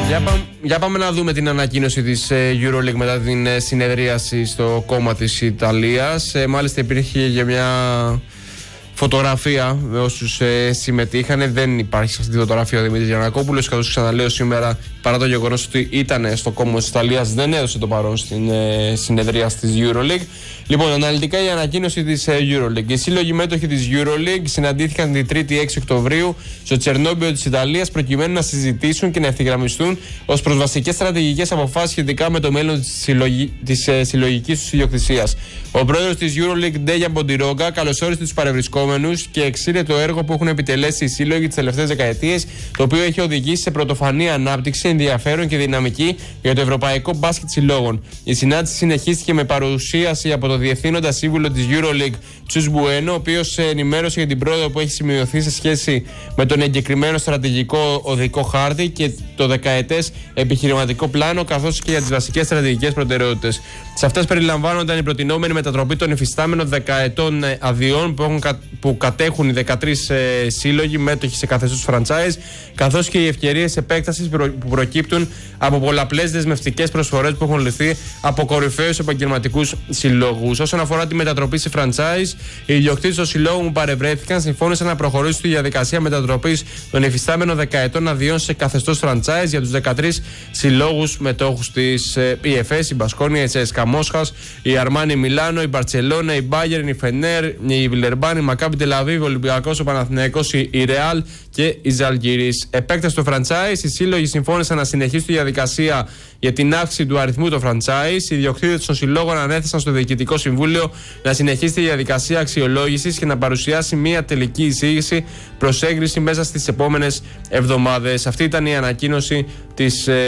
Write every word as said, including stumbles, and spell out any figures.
Για, πά, για πάμε να δούμε την ανακοίνωση της EuroLeague μετά την συνεδρίαση στο κόμμα της Ιταλίας. Ε, μάλιστα υπήρχε και μια φωτογραφία με όσους ε, συμμετείχαν. Δεν υπάρχει σε αυτή τη φωτογραφία ο Δημήτρης Γιαννακόπουλος, καθώς ξαναλέω σήμερα, παρά το γεγονός ότι ήταν στο κόμμα της Ιταλίας, δεν έδωσε το παρόν στην ε, συνεδρία της EuroLeague. Λοιπόν, αναλυτικά η ανακοίνωση της ε, EuroLeague. Οι σύλλογοι μέτοχοι της EuroLeague συναντήθηκαν την τρίτη έξι Οκτωβρίου στο Τσερνόμπιο της Ιταλίας προκειμένου να συζητήσουν και να ευθυγραμμιστούν ως προς βασικές στρατηγικές αποφάσεις σχετικά με το μέλλον της, συλλογι... της ε, συλλογικής τους ιδιοκτησίας. Ο πρόεδρος της EuroLeague, Ντέγια Μποντιρόγκα, καλωσόρισε τους παρευρισκόμενους και εξήρε το έργο που έχουν επιτελέσει οι σύλλογοι τις τελευταίες δεκαετίες, το οποίο έχει οδηγήσει σε πρωτοφανή ανάπτυξη, ενδιαφέρον και δυναμική για το ευρωπαϊκό μπάσκετ συλλόγων. Η συνάντηση συνεχίστηκε με παρουσίαση από τον διευθύνοντα σύμβουλο της EuroLeague, Τσους Μπουένο, ο οποίος ενημέρωσε για την πρόοδο που έχει σημειωθεί σε σχέση με τον εγκεκριμένο στρατηγικό οδικό χάρτη και το δεκαετές επιχειρηματικό πλάνο, καθώς και για τις βασικές στρατηγικές προτεραιότητες. Σε αυτές περιλαμβάνονταν η προτινόμενη μετατροπή των υφιστάμενων δεκαετών αδειών που, έχουν, που κατέχουν οι δεκατρείς ε, σύλλογοι μέτοχοι σε καθεστώς franchise, καθώς και οι ευκαιρίες επέκτασης που προκύπτουν από πολλαπλές δεσμευτικές προσφορές που έχουν ληφθεί από κορυφαίους επαγγελματικούς συλλόγους. Όσον αφορά τη μετατροπή σε franchise, οι ιδιοκτήτες των συλλόγων που παρευρέθηκαν συμφώνησαν να προχωρήσουν στη διαδικασία μετατροπής των υφιστάμενων δεκαετών αδειών σε καθεστώς franchise για τους δεκατρείς συλλόγους μετόχους της ε, η εφ ες, η Μπασκόνια, η Τσέσκα Μόσχας, η Αρμάνι Μιλάνο, η Μπαρτσελώνα, η Μπάγερν, η Φενέρ, η Βιλερμπάν, η Μακάμπι Τελαβίβ, ο Ολυμπιακός, ο Παναθηναϊκός, η Ρεάλ και η Ζαλγκίρις. Επέκταση στο franchise, οι σύλλογοι συμφώνησαν να συνεχίσουν τη διαδικασία για την αύξηση του αριθμού των franchise. Οι ιδιοκτήτες των συλλόγων ανέθεσαν στο Διοικητικό Συμβούλιο να συνεχίσει τη διαδικασία αξιολόγησης και να παρουσιάσει μια τελική εισήγηση προς έγκριση μέσα στις επόμενες εβδομάδες. Αυτή ήταν η ανακοίνωση της